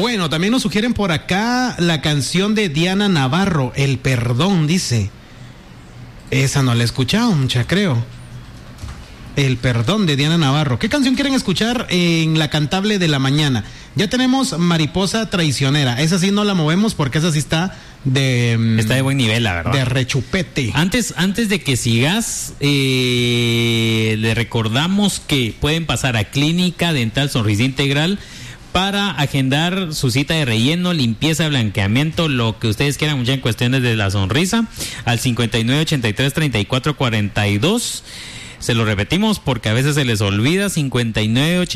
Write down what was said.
Bueno, también nos sugieren por acá la canción de Diana Navarro, El Perdón, dice. Esa no la he escuchado, mucha, creo. El Perdón de Diana Navarro. ¿Qué canción quieren escuchar en la cantable de la mañana? Ya tenemos Mariposa Traicionera. Esa sí no la movemos porque esa sí está de buen nivel, la verdad. De rechupete. Antes de que sigas, le recordamos que pueden pasar a Clínica Dental Sonrisa Integral para agendar su cita de relleno, limpieza, blanqueamiento, lo que ustedes quieran, muchas en cuestiones de la sonrisa, al 5983-3442. Se lo repetimos porque a veces se les olvida, 5983